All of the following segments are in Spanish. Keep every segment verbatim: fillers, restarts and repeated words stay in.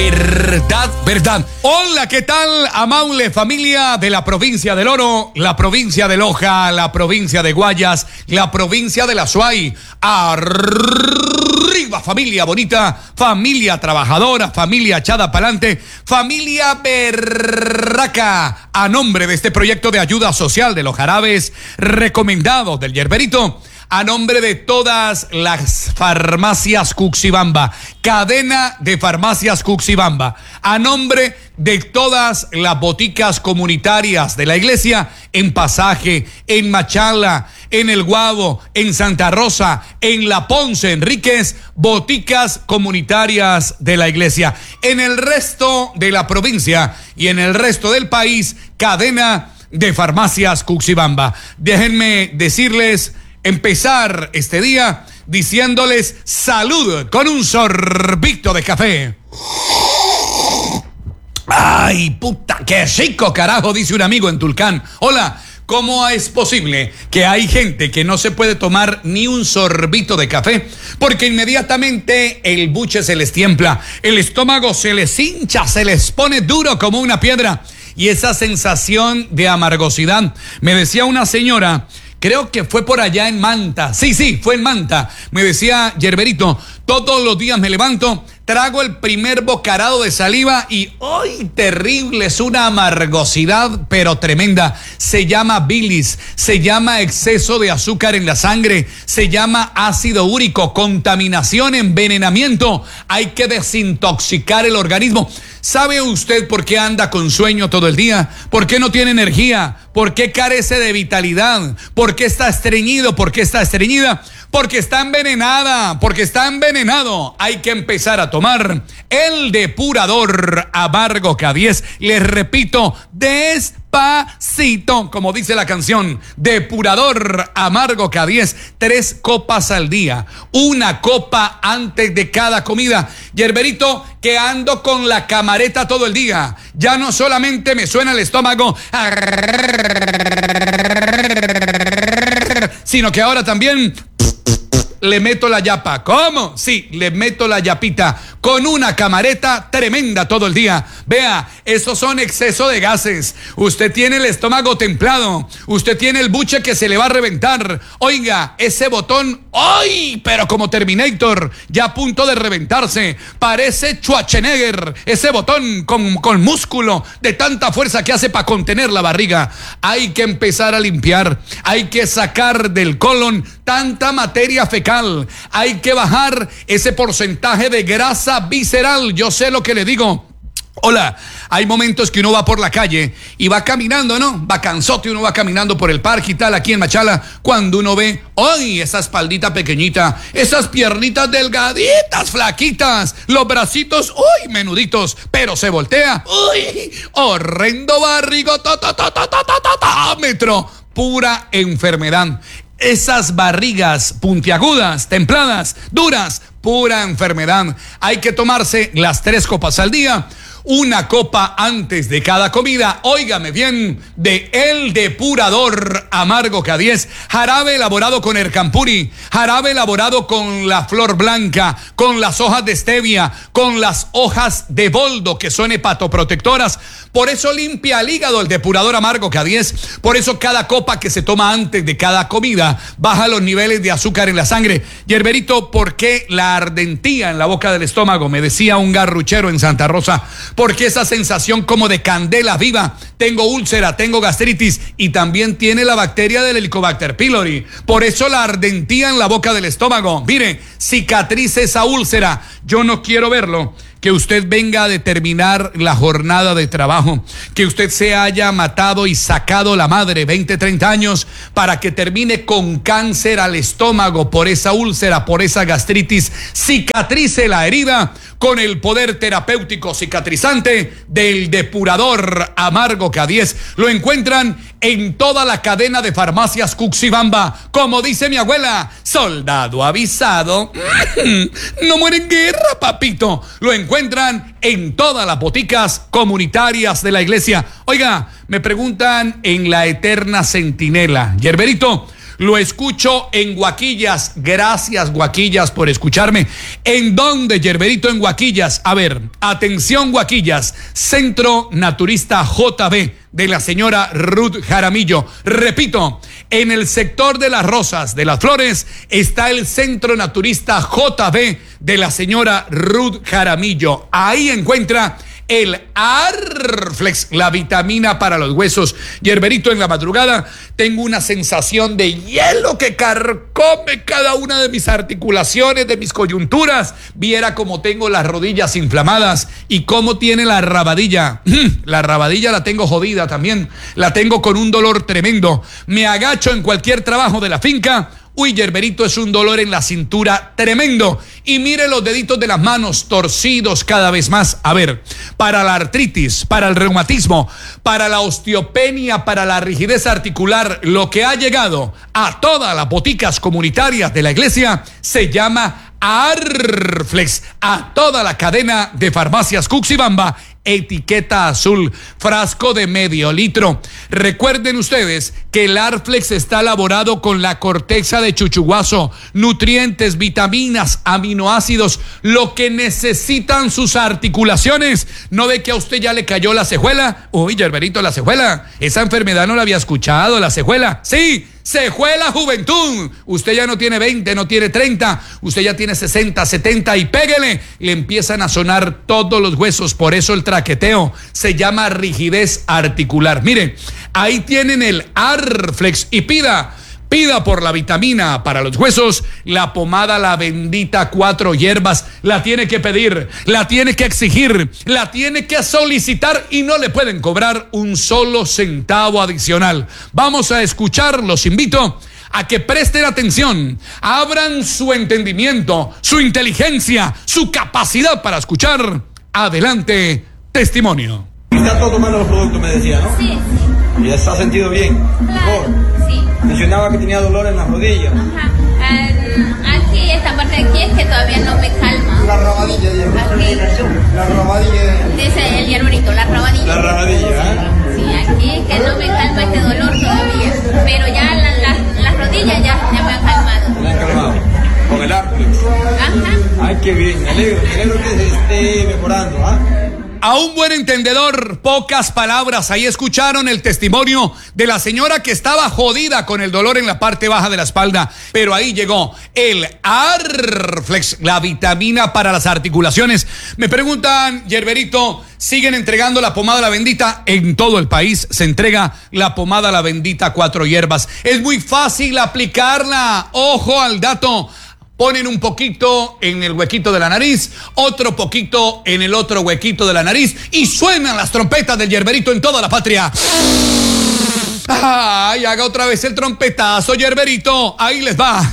verdad, verdad. Hola, ¿qué tal? Amable familia de la provincia del Oro, la provincia de Loja, la provincia de Guayas, la provincia de la Suay. Arriba, familia bonita, familia trabajadora, familia echada pa'lante, familia berraca. A nombre de este proyecto de ayuda social de los jarabes recomendados del Yerberito, a nombre de todas las farmacias Cuxibamba, cadena de farmacias Cuxibamba, a nombre de todas las boticas comunitarias de la iglesia, en Pasaje, en Machala, en El Guabo, en Santa Rosa, en La Ponce, Enríquez, boticas comunitarias de la iglesia. En el resto de la provincia y en el resto del país, cadena de farmacias Cuxibamba. Déjenme decirles, empezar este día diciéndoles salud con un sorbito de café. ¡Ay, puta, qué rico, carajo!, dice un amigo en Tulcán. Hola, ¿cómo es posible que hay gente que no se puede tomar ni un sorbito de café? Porque inmediatamente el buche se les tiembla, el estómago se les hincha, se les pone duro como una piedra. Y esa sensación de amargosidad, me decía una señora, creo que fue por allá en Manta. Sí, sí, fue en Manta. Me decía, Yerberito, todos los días me levanto, trago el primer bocarado de saliva y ¡ay, terrible! Es una amargosidad, pero tremenda. Se llama bilis, se llama exceso de azúcar en la sangre, se llama ácido úrico, contaminación, envenenamiento. Hay que desintoxicar el organismo. ¿Sabe usted por qué anda con sueño todo el día? ¿Por qué no tiene energía? ¿Por qué carece de vitalidad? ¿Por qué está estreñido? ¿Por qué está estreñida? Porque está envenenada, porque está envenenado. Hay que empezar a tomar el depurador amargo K diez. Les repito, despacito, como dice la canción, depurador amargo K diez. Tres copas al día, una copa antes de cada comida. Yerberito, que ando con la camareta todo el día. Ya no solamente me suena el estómago, sino que ahora también le meto la yapa. ¿Cómo? Sí, le meto la yapita con una camareta tremenda todo el día. Vea, esos son exceso de gases. Usted tiene el estómago templado. Usted tiene el buche que se le va a reventar. Oiga, ese botón, ¡ay! Pero como Terminator, ya a punto de reventarse. Parece Schwarzenegger, ese botón con, con músculo, de tanta fuerza que hace para contener la barriga. Hay que empezar a limpiar. Hay que sacar del colon tanta materia fecal. Hay que bajar ese porcentaje de grasa visceral. Yo sé lo que le digo. Hola, hay momentos que uno va por la calle y va caminando, ¿no? Va cansote, uno va caminando por el parque y tal, aquí en Machala, cuando uno ve, ¡ay!, esa espaldita pequeñita, esas piernitas delgaditas, flaquitas, los bracitos, ¡uy!, menuditos, pero se voltea, ¡uy!, horrendo barrigotómetro, pura enfermedad. Esas barrigas puntiagudas, templadas, duras, pura enfermedad. Hay que tomarse las tres copas al día, una copa antes de cada comida. Óigame bien, de el depurador amargo K diez, jarabe elaborado con ercampuri, jarabe elaborado con la flor blanca, con las hojas de stevia, con las hojas de boldo, que son hepatoprotectoras. Por eso limpia el hígado el depurador amargo K diez. Por eso cada copa que se toma antes de cada comida baja los niveles de azúcar en la sangre. Yerberito, ¿por qué la ardentía en la boca del estómago? Me decía un garruchero en Santa Rosa. Porque esa sensación como de candela viva. Tengo úlcera, tengo gastritis y también tiene la bacteria del Helicobacter pylori. Por eso la ardentía en la boca del estómago. Mire, cicatrice esa úlcera. Yo no quiero verlo. Que usted venga a determinar la jornada de trabajo, que usted se haya matado y sacado la madre veinte, treinta años para que termine con cáncer al estómago por esa úlcera, por esa gastritis. Cicatrice la herida con el poder terapéutico cicatrizante del depurador amargo K diez. Lo encuentran en toda la cadena de farmacias Cuxibamba. Como dice mi abuela, soldado avisado no muere en guerra, papito. Lo encuentran en todas las boticas comunitarias de la iglesia. Oiga, me preguntan en la Eterna Centinela, Yerberito, Lo escucho en Guaquillas. Gracias, Guaquillas, por escucharme. ¿En dónde, Yerberito? En Guaquillas. A ver, atención, Guaquillas. Centro Naturista J B de la señora Ruth Jaramillo. Repito, en el sector de las Rosas, de las Flores, está el Centro Naturista J B de la señora Ruth Jaramillo. Ahí encuentra el Arflex, la vitamina para los huesos. Yerberito, en la madrugada tengo una sensación de hielo que carcome cada una de mis articulaciones, de mis coyunturas. Viera cómo tengo las rodillas inflamadas y cómo tiene la rabadilla. La rabadilla la tengo jodida también. La tengo con un dolor tremendo. Me agacho en cualquier trabajo de la finca. Uy, Yerberito, es un dolor en la cintura tremendo. Y mire los deditos de las manos torcidos cada vez más. A ver, para la artritis, para el reumatismo, para la osteopenia, para la rigidez articular, lo que ha llegado a todas las boticas comunitarias de la iglesia se llama Arflex. A toda la cadena de farmacias Cuxibamba, etiqueta azul, frasco de medio litro. Recuerden ustedes que el Arflex está elaborado con la corteza de chuchuguazo, nutrientes, vitaminas, aminoácidos, lo que necesitan sus articulaciones. ¿No ve que a usted ya le cayó la cejuela? Uy, Yerberito, la cejuela. Esa enfermedad no la había escuchado, la cejuela. Sí, cejuela juventud. Usted ya no tiene veinte, no tiene treinta, usted ya tiene sesenta, setenta y péguele, le empiezan a sonar todos los huesos. Por eso el traqueteo se llama rigidez articular. Mire, ahí tienen el Arflex y pida, pida por la vitamina para los huesos, la pomada La Bendita Cuatro Hierbas. La tiene que pedir, la tiene que exigir, la tiene que solicitar y no le pueden cobrar un solo centavo adicional. Vamos a escuchar, los invito a que presten atención, abran su entendimiento, su inteligencia, su capacidad para escuchar. Adelante, testimonio. Está todo tomando los productos, me decía, ¿no? Sí, sí. ¿Y ya se ha sentido bien? Claro, sí. Mencionaba que tenía dolor en las rodillas. Ajá. Um, aquí, esta parte de aquí es que todavía no me calma. La rabadilla, Aquí. La rabadilla. Dice el Yerberito, la rabadilla. La rabadilla, ¿eh? Sí, aquí es que no me calma este dolor todavía. Pero ya la, la, las rodillas ya, ya me han calmado. Me han calmado. Con el Arflex. Ajá. Ay, qué bien. Me alegro, me alegro que se esté mejorando, ¿ah? A un buen entendedor, pocas palabras. Ahí escucharon el testimonio de la señora que estaba jodida con el dolor en la parte baja de la espalda. Pero ahí llegó el Arflex, la vitamina para las articulaciones. Me preguntan, Yerberito, ¿siguen entregando la pomada La Bendita? En todo el país se entrega la pomada La Bendita Cuatro Hierbas. Es muy fácil aplicarla. Ojo al dato. Ponen un poquito en el huequito de la nariz, otro poquito en el otro huequito de la nariz y suenan las trompetas del Yerberito en toda la patria. Ay, haga otra vez el trompetazo, Yerberito. Ahí les va.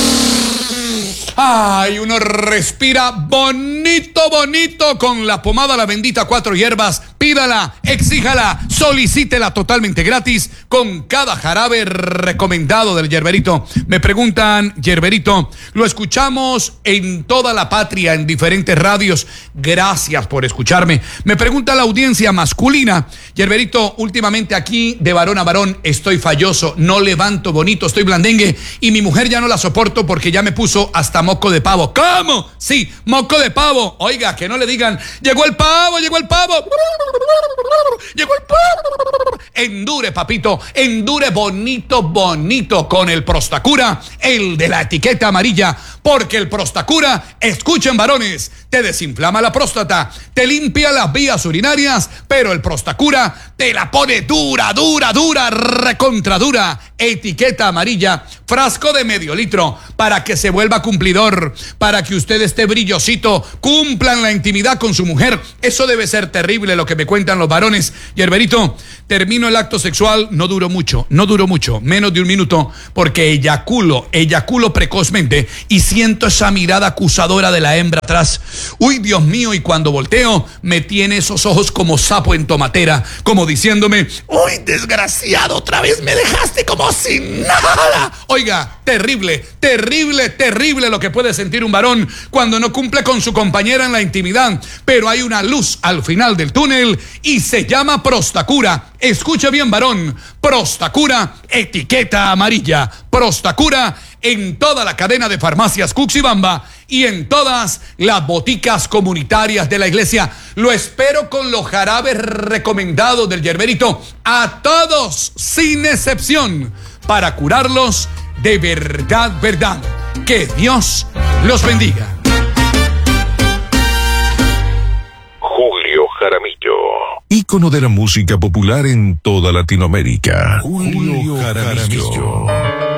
Ay, uno respira bonito, bonito con la pomada La Bendita Cuatro Hierbas. Pídala, exíjala, solicítela totalmente gratis con cada jarabe recomendado del Yerberito. Me preguntan, Yerberito, lo escuchamos en toda la patria, en diferentes radios. Gracias por escucharme. Me pregunta la audiencia masculina, Yerberito, últimamente aquí de varón a varón estoy falloso, no levanto bonito, estoy blandengue y mi mujer ya no la soporto porque ya me puso hasta moco de pavo. ¿Cómo? Sí, moco de pavo. Oiga, que no le digan, llegó el pavo, llegó el pavo. Llegó el pavo. Endure, papito, endure bonito, bonito con el Prostacura, el de la etiqueta amarilla, porque el Prostacura, escuchen varones, te desinflama la próstata, te limpia las vías urinarias, pero el Prostacura te la pone dura, dura, dura, recontra dura. Etiqueta amarilla, frasco de medio litro, para que se vuelva cumplidor, para que usted esté brillosito, cumplan la intimidad con su mujer. Eso debe ser terrible lo que me cuentan los varones. Yerberito, termino el acto sexual, no duró mucho, no duró mucho, menos de un minuto, porque eyaculo, eyaculo precozmente y siento esa mirada acusadora de la hembra atrás. Uy, Dios mío, y cuando volteo, me tiene esos ojos como sapo en tomatera, como diciéndome, uy, desgraciado, otra vez me dejaste como sin nada. Oiga, terrible, terrible, terrible lo que puede sentir un varón cuando no cumple con su compañera en la intimidad, pero hay una luz al final del túnel y se llama Prostacura. Escucha bien, varón, Prostacura, etiqueta amarilla, Prostacura en toda la cadena de farmacias Cuxibamba y en todas las boticas comunitarias de la iglesia. Lo espero con los jarabes recomendados del Yerberito a todos, sin excepción, para curarlos de verdad, verdad. Que Dios los bendiga. Julio Jaramillo, ícono de la música popular en toda Latinoamérica. Julio Jaramillo.